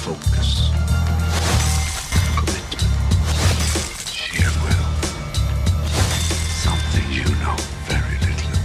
focus, commitment, sheer will. Something you know very little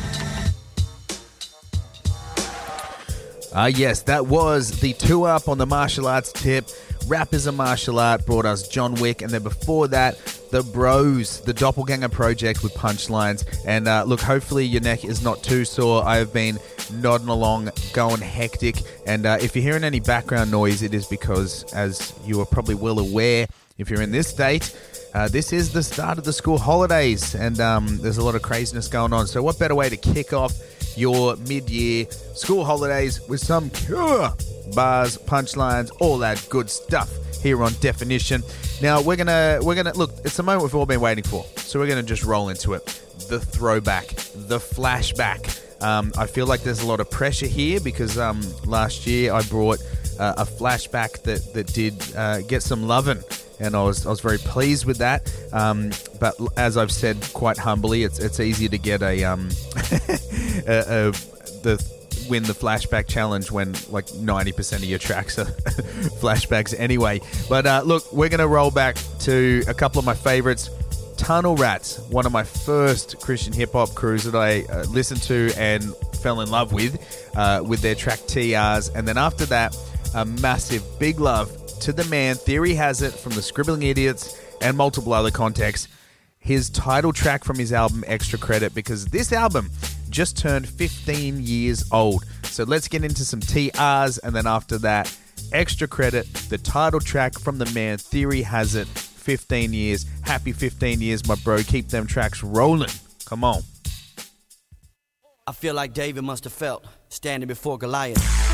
about. Yes, that was the 2 Up on the martial arts tip. Rap is a martial art brought us John Wick, and then before that, The Bros, the Doppelganger Project with Punchlines. And look, hopefully your neck is not too sore. I have been nodding along, going hectic, and if you're hearing any background noise, it is because, as you are probably well aware, if you're in this state, this is the start of the school holidays, and there's a lot of craziness going on. So what better way to kick off your mid-year school holidays with some pure bars, punchlines, all that good stuff here on Definition. Now we're gonna look. It's the moment we've all been waiting for, so we're gonna just roll into it. The throwback, the flashback. I feel like there's a lot of pressure here because last year I brought a flashback that did get some loving, and I was very pleased with that. But as I've said quite humbly, it's easier to get win the flashback challenge when like 90% of your tracks are flashbacks anyway. But look, we're going to roll back to a couple of my favorites. Tunnel Rats, one of my first Christian hip-hop crews that I listened to and fell in love with their track TRs. And then after that, a massive big love to the man Theory Has It from the Scribbling Idiots and multiple other contexts. His title track from his album Extra Credit, because this album just turned 15 years old. So let's get into some TRs, and then after that, Extra Credit, the title track from the man Theory Has It, 15 years. Happy 15 years, my bro. Keep them tracks rolling. Come on. I feel like David must have felt standing before Goliath.